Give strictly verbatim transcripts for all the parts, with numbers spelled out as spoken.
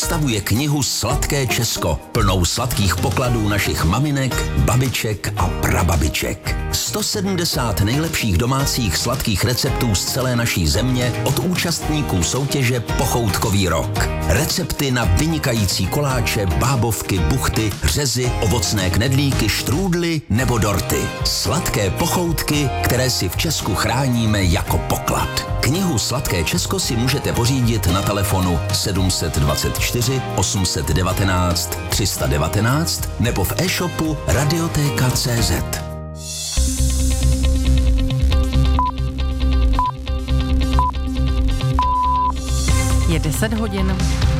představuje knihu Sladké Česko, plnou sladkých pokladů našich maminek, babiček a prababiček. sto sedmdesát nejlepších domácích sladkých receptů z celé naší země od účastníků soutěže Pochoutkový rok. Recepty na vynikající koláče, bábovky, buchty, řezy, ovocné knedlíky, štrůdly nebo dorty. Sladké pochoutky, které si v Česku chráníme jako poklad. Knihu Sladké Česko si můžete pořídit na telefonu sedm set dvacet čtyři osm set devatenáct tři sta devatenáct nebo v e-shopu radiotéka tečka cé zet. Je deset hodin.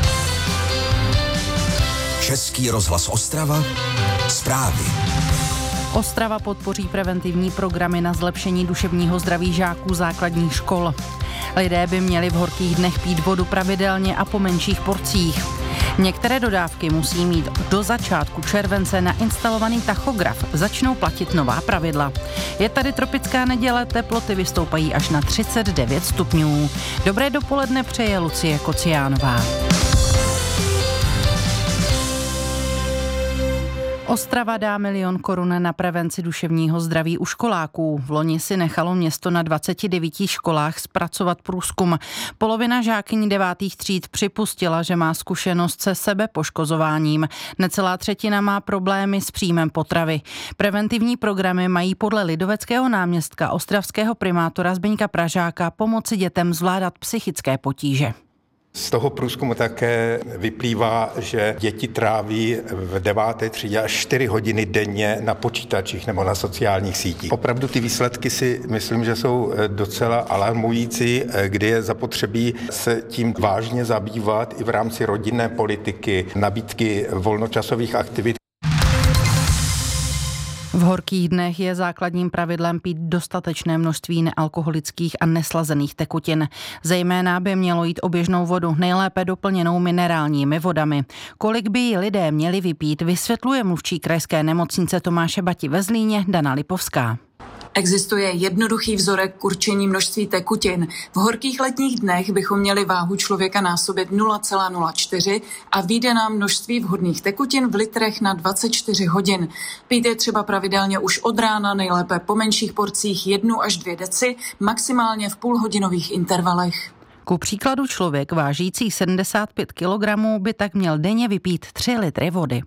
Český rozhlas Ostrava. Zprávy. Ostrava podpoří preventivní programy na zlepšení duševního zdraví žáků základních škol. Lidé by měli v horkých dnech pít vodu pravidelně a po menších porcích. Některé dodávky musí mít do začátku července nainstalovaný tachograf. Začnou platit nová pravidla. Je tady tropická neděle, teploty vystoupají až na třicet devět stupňů. Dobré dopoledne přeje Lucie Kociánová. Ostrava dá milion korun na prevenci duševního zdraví u školáků. V loni si nechalo město na dvaceti devíti školách zpracovat průzkum. Polovina žákyní devátých tříd připustila, že má zkušenost se sebepoškozováním. Necelá třetina má problémy s příjmem potravy. Preventivní programy mají podle lidoveckého náměstka ostravského primátora Zbyňka Pražáka pomoci dětem zvládat psychické potíže. Z toho průzkumu také vyplývá, že děti tráví v deváté třídě až čtyři hodiny denně na počítačích nebo na sociálních sítích. Opravdu ty výsledky si myslím, že jsou docela alarmující, kdy je zapotřebí se tím vážně zabývat i v rámci rodinné politiky, nabídky volnočasových aktivit. V horkých dnech je základním pravidlem pít dostatečné množství nealkoholických a neslazených tekutin. Zejména by mělo jít o běžnou vodu, nejlépe doplněnou minerálními vodami. Kolik by ji lidé měli vypít, vysvětluje mluvčí krajské nemocnice Tomáše Bati ve Zlíně Dana Lipovská. Existuje jednoduchý vzorek k určení množství tekutin. V horkých letních dnech bychom měli váhu člověka násobit nula celá nula čtyři a vyjde nám množství vhodných tekutin v litrech na dvacet čtyři hodin. Pít je třeba pravidelně už od rána, nejlépe po menších porcích jednu až dvě deci, maximálně v půlhodinových intervalech. Ku příkladu člověk vážící sedmdesát pět kilogramů by tak měl denně vypít tři litry vody.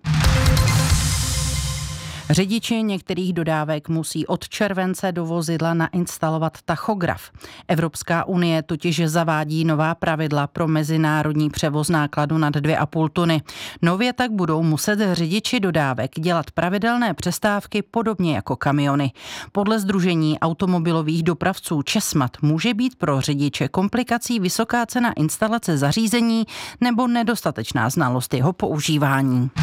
Řidiči některých dodávek musí od července do vozidla nainstalovat tachograf. Evropská unie totiž zavádí nová pravidla pro mezinárodní převoz nákladu nad dvě a půl tuny. Nově tak budou muset řidiči dodávek dělat pravidelné přestávky podobně jako kamiony. Podle Sdružení automobilových dopravců Česmat může být pro řidiče komplikací vysoká cena instalace zařízení nebo nedostatečná znalost jeho používání.